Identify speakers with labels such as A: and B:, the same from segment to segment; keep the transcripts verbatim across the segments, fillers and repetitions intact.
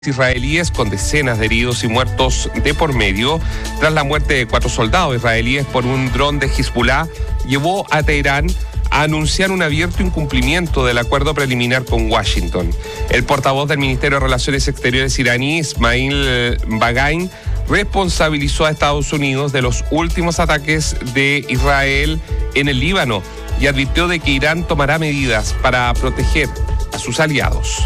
A: israelíes con decenas de heridos y muertos de por medio tras la muerte de cuatro soldados israelíes por un dron de Hezbollah llevó a Teherán a anunciar un abierto incumplimiento del acuerdo preliminar con Washington. El portavoz del Ministerio de Relaciones Exteriores iraní, Ismail Baghaei, responsabilizó a Estados Unidos de los últimos ataques de Israel en el Líbano y advirtió de que Irán tomará medidas para proteger a sus aliados.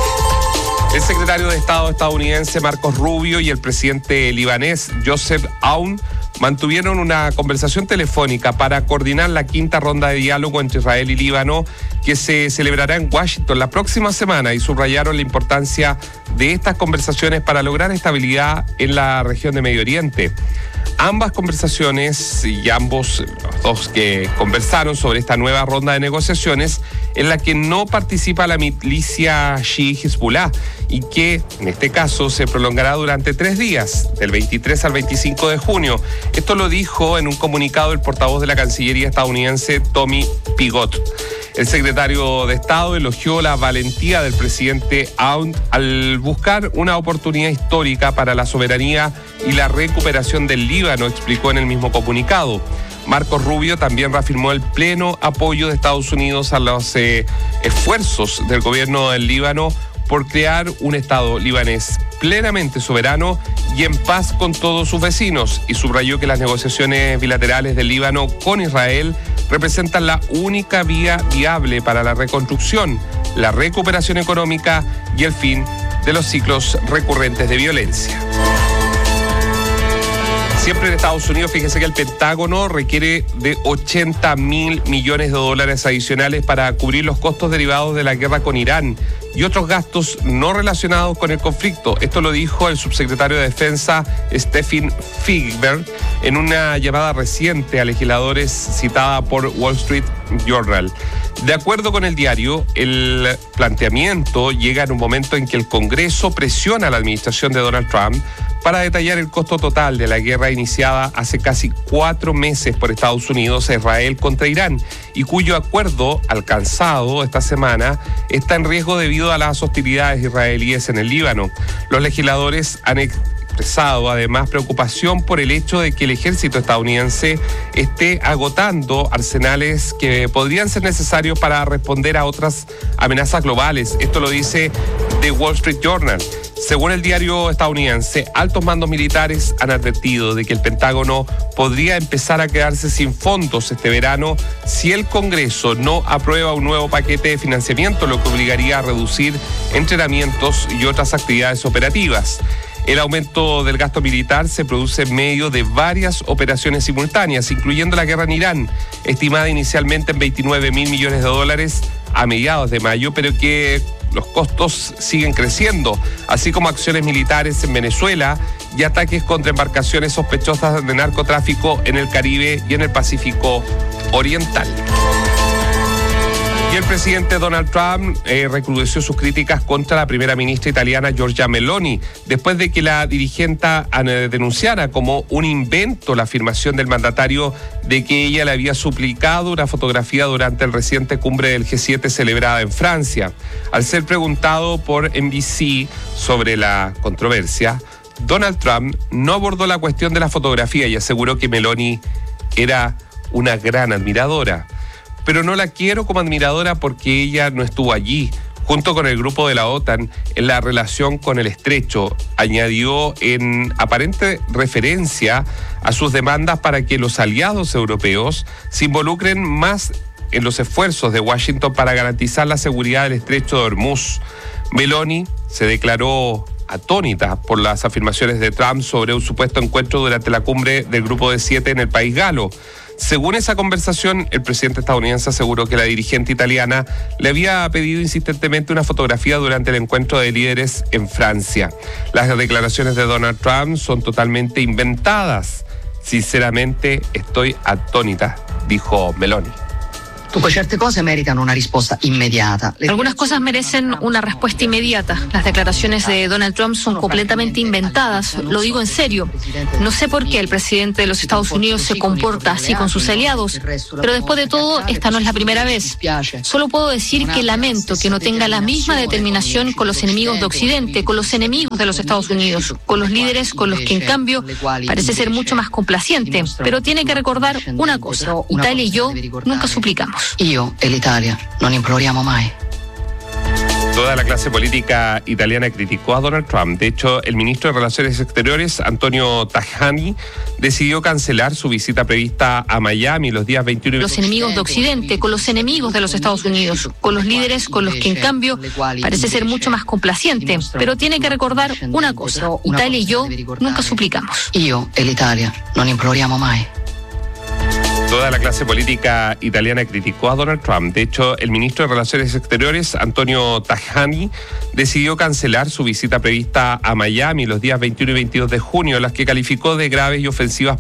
A: El secretario de Estado estadounidense Marco Rubio y el presidente libanés Joseph Aoun mantuvieron una conversación telefónica para coordinar la quinta ronda de diálogo entre Israel y Líbano que se celebrará en Washington la próxima semana y subrayaron la importancia de estas conversaciones para lograr estabilidad en la región de Medio Oriente. Ambas conversaciones y ambos los dos que conversaron sobre esta nueva ronda de negociaciones en la que no participa la milicia Shi'i Hezbollah y que en este caso se prolongará durante tres días, del veintitrés al veinticinco de junio. Esto lo dijo en un comunicado el portavoz de la Cancillería estadounidense Tommy Pigott. El secretario de Estado elogió la valentía del presidente Aoun al buscar una oportunidad histórica para la soberanía y la recuperación del Líbano, explicó en el mismo comunicado. Marco Rubio también reafirmó el pleno apoyo de Estados Unidos a los eh, esfuerzos del gobierno del Líbano por crear un Estado libanés plenamente soberano y en paz con todos sus vecinos, y subrayó que las negociaciones bilaterales del Líbano con Israel representan la única vía viable para la reconstrucción, la recuperación económica y el fin de los ciclos recurrentes de violencia. Siempre en Estados Unidos, fíjese que el Pentágono requiere de ochenta mil millones de dólares adicionales para cubrir los costos derivados de la guerra con Irán y otros gastos no relacionados con el conflicto. Esto lo dijo el subsecretario de Defensa, Stephen Figberg, en una llamada reciente a legisladores citada por Wall Street Journal. De acuerdo con el diario, el planteamiento llega en un momento en que el Congreso presiona a la administración de Donald Trump para detallar el costo total de la guerra iniciada hace casi cuatro meses por Estados Unidos a Israel contra Irán y cuyo acuerdo alcanzado esta semana está en riesgo debido a las hostilidades israelíes en el Líbano. Los legisladores han expresado además preocupación por el hecho de que el ejército estadounidense esté agotando arsenales que podrían ser necesarios para responder a otras amenazas globales. Esto lo dice The Wall Street Journal. Según el diario estadounidense, altos mandos militares han advertido de que el Pentágono podría empezar a quedarse sin fondos este verano si el Congreso no aprueba un nuevo paquete de financiamiento, lo que obligaría a reducir entrenamientos y otras actividades operativas. El aumento del gasto militar se produce en medio de varias operaciones simultáneas, incluyendo la guerra en Irán, estimada inicialmente en veintinueve mil millones de dólares a mediados de mayo, pero que los costos siguen creciendo, así como acciones militares en Venezuela y ataques contra embarcaciones sospechosas de narcotráfico en el Caribe y en el Pacífico Oriental. Y el presidente Donald Trump eh, recrudeció sus críticas contra la primera ministra italiana Giorgia Meloni, después de que la dirigente eh, denunciara como un invento la afirmación del mandatario de que ella le había suplicado una fotografía durante el reciente cumbre del G siete celebrada en Francia. Al ser preguntado por N B C sobre la controversia, Donald Trump no abordó la cuestión de la fotografía y aseguró que Meloni era una gran admiradora. Pero no la quiero como admiradora porque ella no estuvo allí, junto con el grupo de la OTAN, en la relación con el estrecho, añadió en aparente referencia a sus demandas para que los aliados europeos se involucren más en los esfuerzos de Washington para garantizar la seguridad del estrecho de Hormuz. Meloni se declaró atónita por las afirmaciones de Trump sobre un supuesto encuentro durante la cumbre del Grupo de Siete en el país galo. Según esa conversación, el presidente estadounidense aseguró que la dirigente italiana le había pedido insistentemente una fotografía durante el encuentro de líderes en Francia. Las declaraciones de Donald Trump son totalmente inventadas. Sinceramente, estoy atónita, dijo Meloni.
B: Certe cose meritano una risposta immediata.
C: Algunas cosas merecen una respuesta inmediata. Las declaraciones de Donald Trump son completamente inventadas. Lo digo en serio. No sé por qué el presidente de los Estados Unidos se comporta así con sus aliados, pero después de todo, esta no es la primera vez. Solo puedo decir que lamento que no tenga la misma determinación con los enemigos de Occidente, con los enemigos de los Estados Unidos, con los líderes con los que, en cambio, parece ser mucho más complaciente. Pero tiene que recordar una cosa: Italia y yo nunca suplicamos.
B: Io e l'Italia non imploriamo mai.
A: Toda la clase política italiana criticó a Donald Trump. De hecho, el ministro de Relaciones Exteriores, Antonio Tajani, decidió cancelar su visita prevista a Miami los días veintiuno y
C: los enemigos de Occidente, con los enemigos de los Estados Unidos, con los líderes con los que, en cambio, parece ser mucho más complaciente. Pero tiene que recordar una cosa: Italia y yo nunca suplicamos.
B: Io e l'Italia non imploriamo mai.
A: Toda la clase política italiana criticó a Donald Trump. De hecho, el ministro de Relaciones Exteriores, Antonio Tajani, decidió cancelar su visita prevista a Miami los días veintiuno y veintidós de junio, las que calificó de graves y ofensivas